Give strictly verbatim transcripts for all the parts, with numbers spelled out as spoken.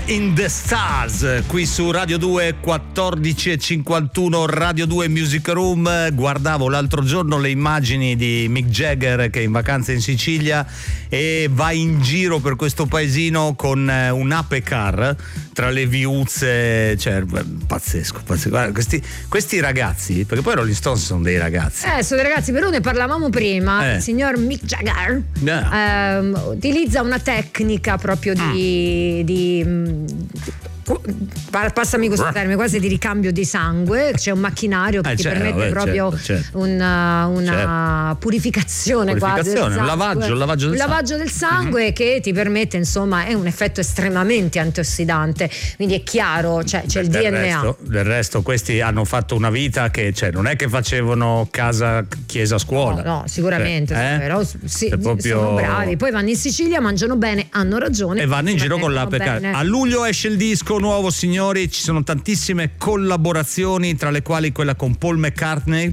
in the Stars qui su Radio due, quattordici e cinquantuno, Radio due Music Room. Guardavo l'altro giorno le immagini di Mick Jagger che è in vacanza in Sicilia e va in giro per questo paesino con un ape car tra le viuzze, cioè pazzesco, pazzesco. Guarda, questi, questi ragazzi, perché poi Rolling Stones sono dei ragazzi eh sono dei ragazzi, però ne parlavamo prima. eh. Il signor Mick Jagger yeah. ehm, utilizza una tecnica proprio di, mm. di, di passami questo Brr. termine, quasi di ricambio di sangue. C'è un macchinario che eh, ti certo, permette beh, proprio certo, certo. una, una certo. purificazione, purificazione quasi un lavaggio, un lavaggio del un sangue, lavaggio del sangue mm-hmm. che ti permette, insomma, è un effetto estremamente antiossidante, quindi è chiaro, cioè, c'è il del D N A. Resto, del resto questi hanno fatto una vita che, cioè, non è che facevano casa, chiesa, scuola. No, no sì, sicuramente, eh? però sì, proprio... sono bravi. Poi vanno in Sicilia, mangiano bene, hanno ragione e vanno in giro con l'ape. A luglio esce il disco nuovo, signori. Ci sono tantissime collaborazioni, tra le quali quella con Paul McCartney,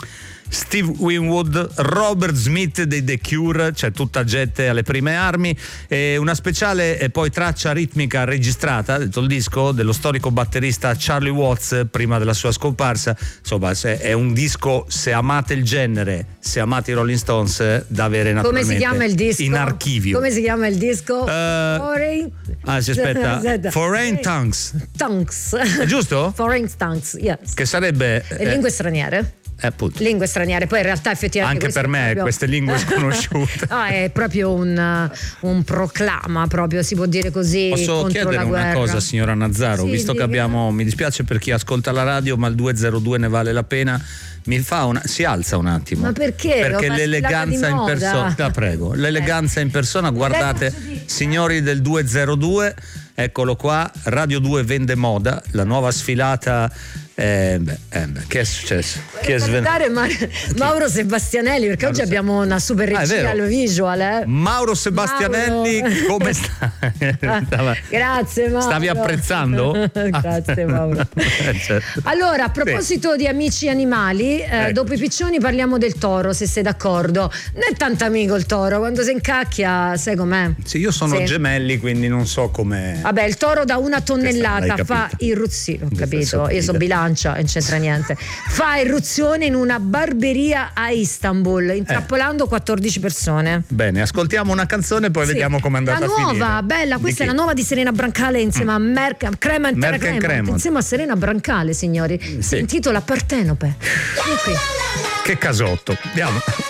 Steve Winwood, Robert Smith dei The Cure, cioè tutta gente alle prime armi, e una speciale e poi traccia ritmica registrata, detto il disco, dello storico batterista Charlie Watts prima della sua scomparsa. Insomma, se è un disco, se amate il genere, se amate i Rolling Stones, da avere naturalmente. Come si chiama il disco? In archivio. Come si chiama il disco? Uh, Foreign... Ah, si aspetta. Foreign Tongues. Tongues. È giusto? Foreign Tongues, yes. Che sarebbe eh, lingue straniere. Eh, appunto. Lingue straniere, poi in realtà effettivamente anche per me proprio... queste lingue sconosciute. No, è proprio un, un proclama, proprio si può dire così. Posso contro chiedere la una guerra. cosa, signora Nazzaro? Sì, visto dimmi. che abbiamo, mi dispiace per chi ascolta la radio, ma il due zero due ne vale la pena. Mi fa una, si alza un attimo. Ma perché? Perché l'eleganza in persona, la prego, l'eleganza eh. in persona, guardate, signori del due zero due, eccolo qua, Radio due vende moda, la nuova sfilata. Eh, beh, eh, beh, che è successo? Chi è sven... Ma- Mauro Sebastianelli, perché Mauro oggi Se... abbiamo una super regia al visual. Eh? Mauro Sebastianelli, Mauro. Come sta? Ah, grazie Mauro. Stavi apprezzando? Grazie Mauro. Certo. Allora, a proposito sì. di amici animali, eh, ecco. dopo i piccioni parliamo del toro, se sei d'accordo. Non è tanto amico il toro, quando si incacchia, sai com'è? Sì, io sono sì. gemelli, quindi non so come. Vabbè, il toro da una tonnellata fa irruzione, ho capito, io so bilancia, non c'entra niente. Fa irruzione in una barberia a Istanbul, intrappolando eh. quattordici persone. Bene, ascoltiamo una canzone, poi sì. vediamo com'è andata la a finire. La nuova, bella, questa è la nuova di Serena Brancale insieme mm. a Merck Crema Cremont, insieme a Serena Brancale, signori. Sì. Si intitola Partenope. Che casotto. Andiamo.